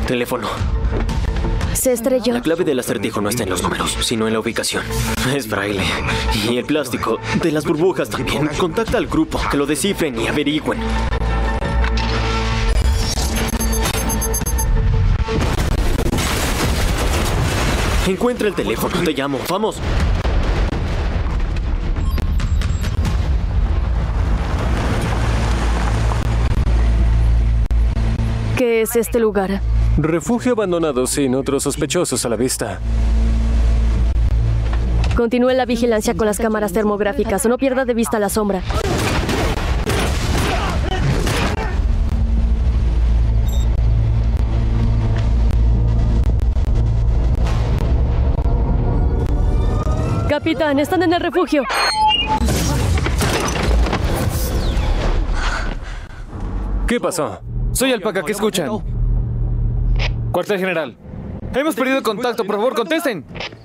Teléfono. Se estrelló. La clave del acertijo no está en los números, sino en la ubicación. Es braille. Y el plástico de las burbujas también. Contacta al grupo, que lo descifren y averigüen. Encuentra el teléfono, te llamo. ¡Vamos! ¿Qué es este lugar? Refugio abandonado sin otros sospechosos a la vista. Continúe la vigilancia con las cámaras termográficas. No pierda de vista la sombra. Capitán, están en el refugio. ¿Qué pasó? Soy Alpaca, ¿qué escuchan? Cuartel general. Hemos perdido contacto, por favor, contesten.